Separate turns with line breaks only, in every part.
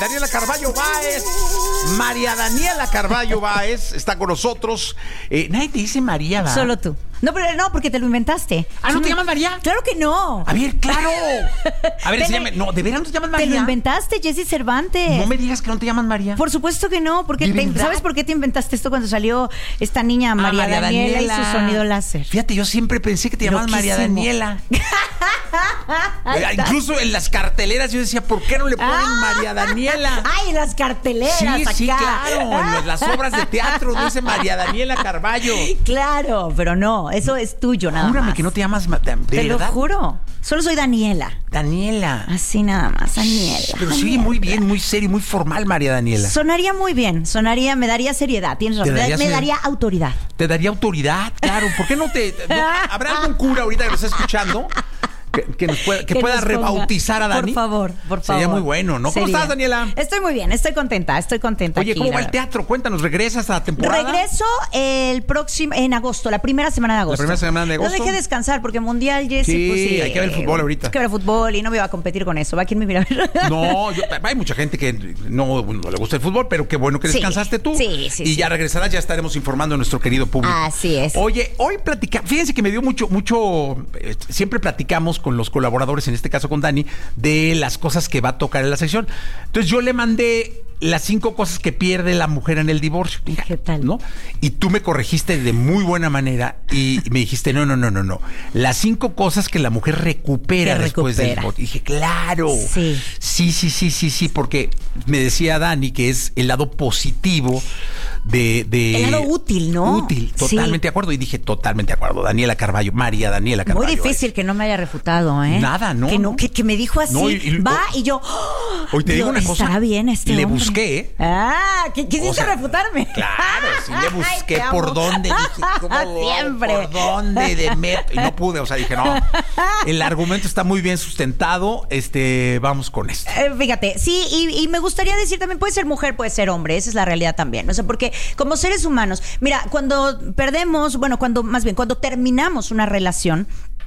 Daniela Carballo Báez, María Daniela Carballo Báez está con nosotros. Nadie te dice María, ¿verdad?
Solo tú. No, pero no, porque te lo inventaste.
Ah, ¿no te llamas María?
Claro que no.
A ver, claro. A ver, no, ¿de veras no te llamas María?
Te lo inventaste, Jessy Cervantes.
No me digas que no te llamas María.
Por supuesto que no, porque ¿sabes por qué te inventaste esto cuando salió esta niña María Daniela y su sonido láser?
Fíjate, yo siempre pensé que te llamabas María Daniela. Incluso en las carteleras yo decía, ¿por qué no le ponen María Daniela?
Ay, en las carteleras acá.
Sí, claro, en las obras de teatro dice María Daniela Carballo.
Claro, pero no, eso es tuyo nada
Júrame
más.
que no te llamas de
Te
verdad.
lo juro. Solo soy Daniela.
Daniela.
Así nada más, Daniela.
Pero sí, muy bien, muy serio, muy formal, María Daniela.
Sonaría muy bien, me daría seriedad, tienes razón, me daría autoridad.
Te daría autoridad, claro. ¿Por qué no habrá algún cura ahorita que nos está escuchando que pueda rebautizar a Dani?
Por favor.
Sería muy bueno, ¿no? ¿Cómo estás, Daniela?
Estoy muy bien, estoy contenta
Oye,
aquí,
¿cómo va el teatro? Cuéntanos, ¿regresas a la temporada?
Regreso el próximo, en agosto, la primera semana de agosto.
La primera semana de agosto.
No dejé descansar porque Mundial, Jessy,
sí,
pues sí.
Hay que ver el fútbol ahorita.
Hay que ver el fútbol y no me iba a competir con eso. ¿Va? ¿Quién me mira a ver?
No, hay mucha gente que no le gusta el fútbol, pero qué bueno que descansaste tú.
Sí.
Y ya regresarás, ya estaremos informando a nuestro querido público.
Así es.
Oye, hoy fíjense que me dio mucho, siempre platicamos con los colaboradores, en este caso con Dani, de las cosas que va a tocar en la sección. Entonces yo le mandé las 5 cosas que pierde la mujer en el divorcio.
¿Qué tal?
¿No? Y tú me corregiste de muy buena manera y me dijiste, no. Las 5 cosas que la mujer recupera después del divorcio. Y dije, claro. Sí, porque me decía Dani que es el lado positivo de
el lado útil, ¿no?
Útil, totalmente de acuerdo. Y dije, totalmente de acuerdo. María Daniela Carballo.
Muy difícil que no me haya refutado, ¿eh?
Nada, ¿no?
Que me dijo así, y yo...
Hoy te digo una cosa.
Estará bien este
le
hombre.
Busqué, ¿eh?
¿Quisiste refutarme?
Claro, sí le busqué por dónde. Dije,
siempre.
¿Por dónde? Y no pude, dije, no. El argumento está muy bien sustentado. Vamos con esto.
Fíjate, sí, y me gustaría decir también, puede ser mujer, puede ser hombre, esa es la realidad también. O sea, porque como seres humanos, mira, cuando terminamos una relación,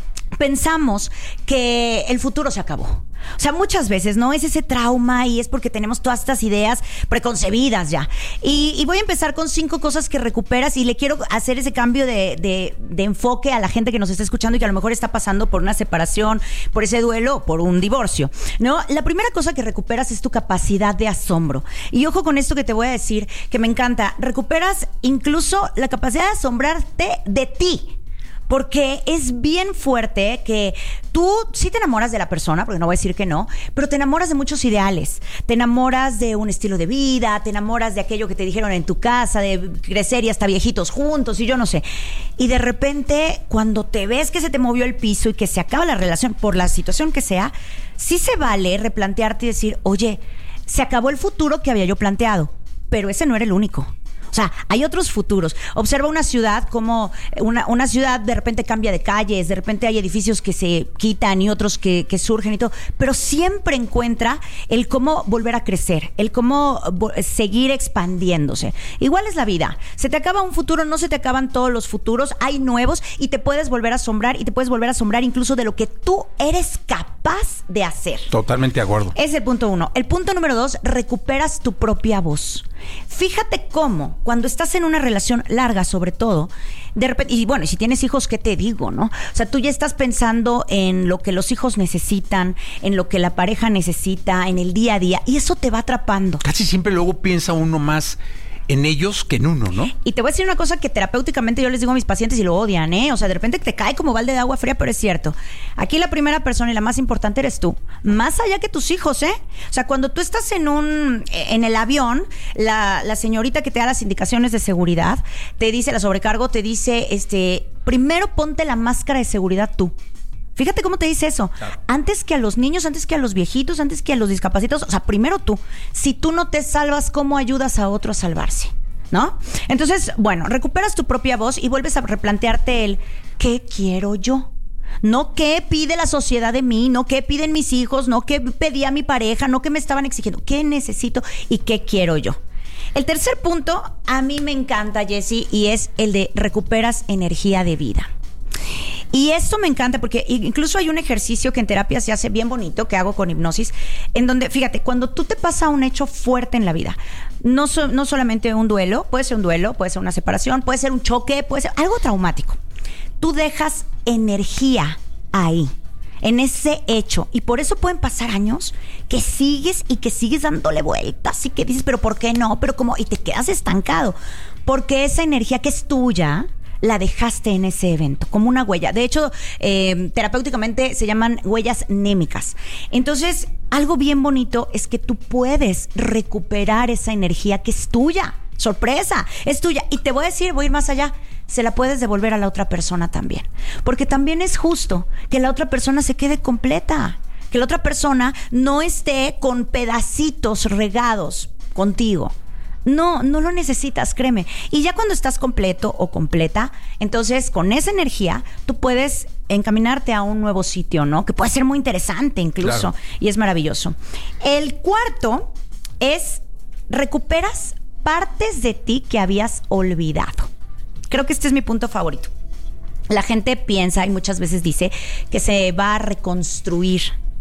pensamos que el futuro se acabó. O sea, muchas veces, ¿no? Es ese trauma y es porque tenemos todas estas ideas preconcebidas ya. Y voy a empezar con 5 cosas que recuperas y le quiero hacer ese cambio de enfoque a la gente que nos está escuchando y que a lo mejor está pasando por una separación, por ese duelo, por un divorcio, ¿no? La primera cosa que recuperas es tu capacidad de asombro. Y ojo con esto que te voy a decir, que me encanta. Recuperas incluso la capacidad de asombrarte de ti. Porque es bien fuerte que tú sí te enamoras de la persona, porque no voy a decir que no, pero te enamoras de muchos ideales. Te enamoras de un estilo de vida, te enamoras de aquello que te dijeron en tu casa, de crecer y hasta viejitos juntos y yo no sé. Y de repente, cuando te ves que se te movió el piso y que se acaba la relación por la situación que sea, sí se vale replantearte y decir, oye, se acabó el futuro que había yo planteado, pero ese no era el único. O sea, hay otros futuros. Observa una ciudad como una ciudad de repente cambia de calles, de repente hay edificios que se quitan y otros que surgen y todo, pero siempre encuentra el cómo volver a crecer, el cómo seguir expandiéndose. Igual es la vida. Se te acaba un futuro, no se te acaban todos los futuros, hay nuevos y te puedes volver a asombrar y te puedes volver a asombrar incluso de lo que tú eres capaz de hacer.
Totalmente de acuerdo.
Ese es el punto 1. El punto número 2, recuperas tu propia voz. Fíjate cómo cuando estás en una relación larga, sobre todo, de repente, y bueno, y si tienes hijos, ¿qué te digo, no? O sea, tú ya estás pensando en lo que los hijos necesitan, en lo que la pareja necesita, en el día a día, y eso te va atrapando.
Casi siempre luego piensa uno más en ellos que en uno, ¿no?
Y te voy a decir una cosa que terapéuticamente yo les digo a mis pacientes y lo odian, ¿eh? O sea, de repente te cae como balde de agua fría, pero es cierto. Aquí la primera persona y la más importante eres tú. Más allá que tus hijos, ¿eh? O sea, cuando tú estás en el avión, la señorita que te da las indicaciones de seguridad, te dice, la sobrecargo, te dice, primero ponte la máscara de seguridad tú. Fíjate cómo te dice eso. Claro. Antes que a los niños, antes que a los viejitos, antes que a los discapacitados. O sea, primero tú. Si tú no te salvas, ¿cómo ayudas a otro a salvarse? ¿No? Entonces, bueno, recuperas tu propia voz y vuelves a replantearte el ¿qué quiero yo? No qué pide la sociedad de mí, no qué piden mis hijos, no qué pedía mi pareja, no qué me estaban exigiendo. ¿Qué necesito y qué quiero yo? El tercer punto a mí me encanta, Jessy, y es el de recuperas energía de vida. Y esto me encanta porque incluso hay un ejercicio que en terapia se hace bien bonito, que hago con hipnosis, en donde, fíjate, cuando tú te pasa un hecho fuerte en la vida, no solamente un duelo, puede ser una separación, puede ser un choque, puede ser algo traumático. Tú dejas energía ahí, en ese hecho, y por eso pueden pasar años que sigues dándole vueltas y que dices, pero ¿por qué no? Pero ¿cómo? Y te quedas estancado, porque esa energía que es tuya la dejaste en ese evento, como una huella. De hecho, terapéuticamente se llaman huellas némicas. Entonces, algo bien bonito es que tú puedes recuperar esa energía que es tuya. ¡Sorpresa! Es tuya. Y te voy a decir, voy a ir más allá. Se la puedes devolver a la otra persona también. Porque también es justo que la otra persona se quede completa. Que la otra persona no esté con pedacitos regados contigo. No lo necesitas, créeme. Y ya cuando estás completo o completa, entonces con esa energía tú puedes encaminarte a un nuevo sitio, ¿no? Que puede ser muy interesante incluso. Claro. Y es maravilloso. El cuarto es recuperas partes de ti que habías olvidado. Creo que este es mi punto favorito. La gente piensa y muchas veces dice que se va a reconstruir.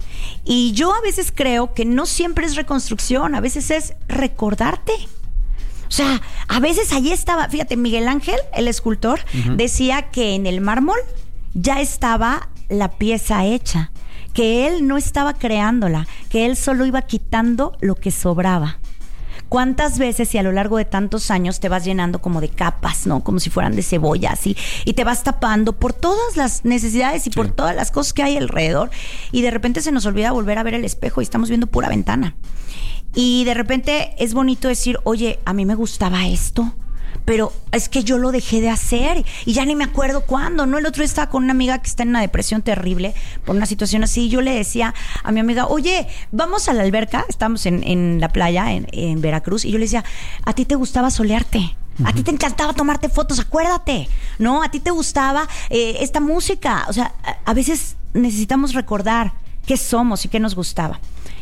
Y yo a veces creo que no siempre es reconstrucción, a veces es recordarte. O sea, a veces ahí estaba, fíjate, Miguel Ángel, el escultor, decía que en el mármol ya estaba la pieza hecha, que él no estaba creándola, que él solo iba quitando lo que sobraba. ¿Cuántas veces y a lo largo de tantos años te vas llenando como de capas, ¿no? Como si fueran de cebolla, así, y te vas tapando por todas las necesidades y por todas las cosas que hay alrededor, y de repente se nos olvida volver a ver el espejo y estamos viendo pura ventana. Y de repente es bonito decir, oye, a mí me gustaba esto, pero es que yo lo dejé de hacer y ya ni me acuerdo cuándo, ¿no? El otro día estaba con una amiga que está en una depresión terrible por una situación así, y yo le decía a mi amiga, oye, vamos a la alberca, estamos en la playa en Veracruz, y yo le decía, a ti te gustaba solearte, a ti te encantaba tomarte fotos, acuérdate, ¿no? A ti te gustaba esta música, o sea, a veces necesitamos recordar qué somos y qué nos gustaba.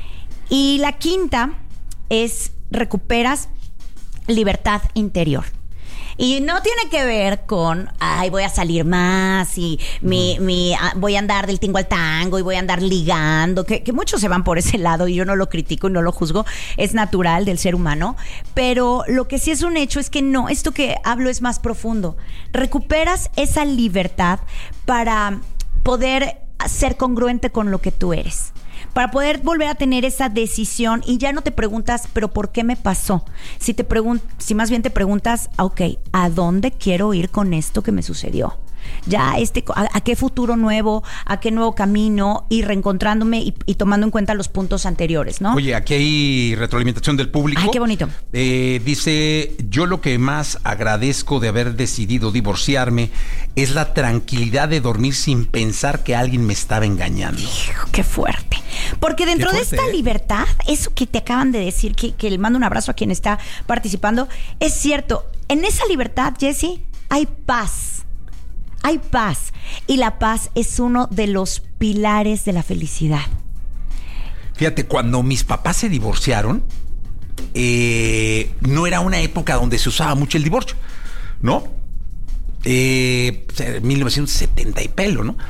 Y la quinta es recuperas libertad interior. Y no tiene que ver con, ay, voy a salir más y voy a andar del tingo al tango y voy a andar ligando, que muchos se van por ese lado y yo no lo critico y no lo juzgo, es natural del ser humano, pero lo que sí es un hecho es que no, esto que hablo es más profundo. Recuperas esa libertad para poder ser congruente con lo que tú eres, para poder volver a tener esa decisión y ya no te preguntas, ¿pero por qué me pasó? Si más bien te preguntas, ok, ¿a dónde quiero ir con esto que me sucedió? Ya ¿a qué futuro nuevo? ¿A qué nuevo camino? Y reencontrándome y tomando en cuenta los puntos anteriores, ¿no?
Oye, aquí hay retroalimentación del público.
Ay, qué bonito.
Dice, yo lo que más agradezco de haber decidido divorciarme es la tranquilidad de dormir sin pensar que alguien me estaba engañando.
Hijo, qué fuerte. Porque dentro de esta libertad, eso que te acaban de decir, que le mando un abrazo a quien está participando, es cierto. En esa libertad, Jessy, hay paz. Hay paz. Y la paz es uno de los pilares de la felicidad.
Fíjate, cuando mis papás se divorciaron, no era una época donde se usaba mucho el divorcio, ¿no? 1970 y pelo, ¿no?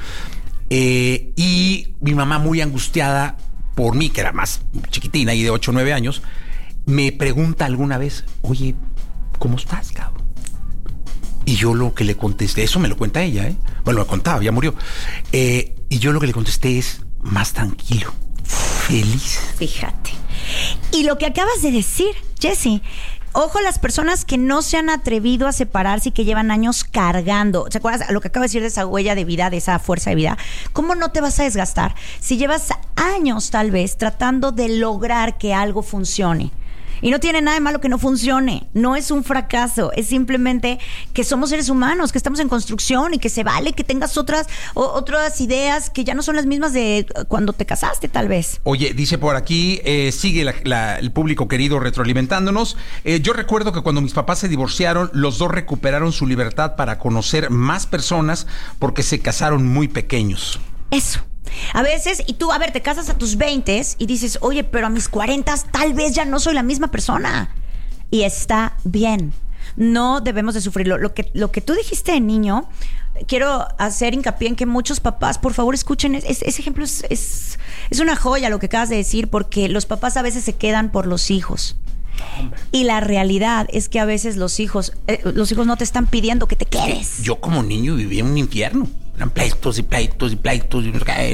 Y mi mamá, muy angustiada por mí, que era más chiquitina y de 8 o 9 años, me pregunta alguna vez, oye, ¿cómo estás, cabrón? Y yo lo que le contesté, eso me lo cuenta ella, ¿eh? Bueno, lo contaba, ya murió. Y yo lo que le contesté es, más tranquilo, feliz.
Fíjate. Y lo que acabas de decir, Jessy, ojo a las personas que no se han atrevido a separarse y que llevan años cargando. ¿Te acuerdas lo que acabo de decir de esa huella de vida, de esa fuerza de vida? ¿Cómo no te vas a desgastar si llevas años tal vez tratando de lograr que algo funcione? Y no tiene nada de malo que no funcione, no es un fracaso, es simplemente que somos seres humanos, que estamos en construcción y que se vale que tengas otras ideas que ya no son las mismas de cuando te casaste, tal vez.
Oye, dice por aquí, sigue el público querido retroalimentándonos. Yo recuerdo que cuando mis papás se divorciaron, los dos recuperaron su libertad para conocer más personas porque se casaron muy pequeños.
Eso. A veces, y tú, te casas a tus 20s y dices, oye, pero a mis 40s tal vez ya no soy la misma persona. Y está bien. no debemos de sufrirlo. Lo que tú dijiste de niño, quiero hacer hincapié en que muchos papás, por favor, escuchen, ese ejemplo es una joya lo que acabas de decir, porque los papás a veces se quedan por los hijos. Y la realidad es que a veces los hijos no te están pidiendo que te quedes.
Yo como niño vivía en un infierno. Eran pleitos y pleitos y pleitos.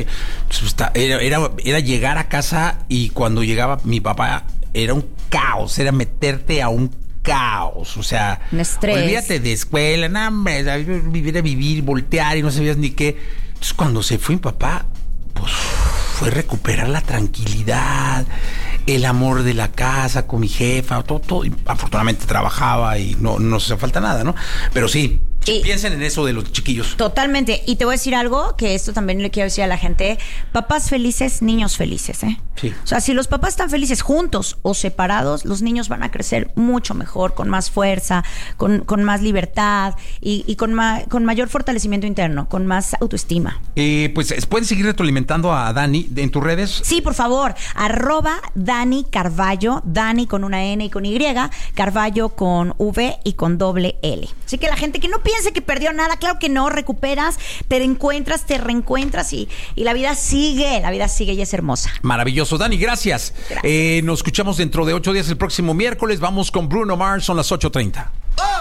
Era llegar a casa y cuando llegaba mi papá era un caos, era meterte a un caos, o sea,
un estrés.
Olvídate de escuela, no, hombre, vivir, voltear y no sabías ni qué. Entonces cuando se fue mi papá, pues fue recuperar la tranquilidad, el amor de la casa con mi jefa, todo. Y afortunadamente trabajaba y no nos hace falta nada, ¿no? Pero sí, piensen en eso de los chiquillos.
Totalmente. Y te voy a decir algo, que esto también le quiero decir a la gente. Papás felices, niños felices, ¿eh?
Sí.
O sea, si los papás están felices juntos o separados, los niños van a crecer mucho mejor, con más fuerza, con más libertad y con mayor fortalecimiento interno, con más autoestima.
Pues puedes seguir retroalimentando a Dani en tus redes.
Sí, por favor. @Dani Carballo, Dani con una N y con Y, Carballo con V y con doble L. Así que la gente que no piense que perdió nada, claro que no, recuperas, te encuentras, te reencuentras y la vida sigue y es hermosa.
Maravilloso, Dani, gracias. Nos escuchamos dentro de 8 días el próximo miércoles. Vamos con Bruno Mars, son las 8:30.